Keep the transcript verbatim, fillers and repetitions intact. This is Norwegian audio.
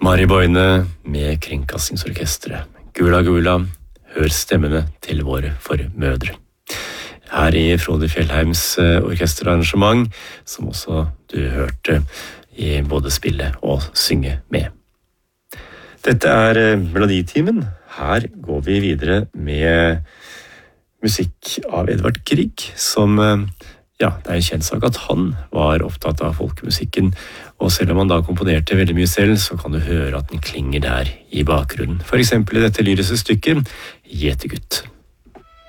Mari Boine med Kringkastingsorkestret. Gula Gula, hør stemmene til våre formødre. Her i Frode Fjellheims orkesterarrangement, som også du hørte i både spille og synge med. Dette er Meloditimen. Her går vi videre med musikk av Edvard Grieg, som, ja, det er en kjent sak at han var opptatt av folkemusikken, og selv om han da komponerte veldig mye selv, så kan du høre at den klinger der i bakgrunnen. For eksempel i dette lyriske stykket, Gjetegutt.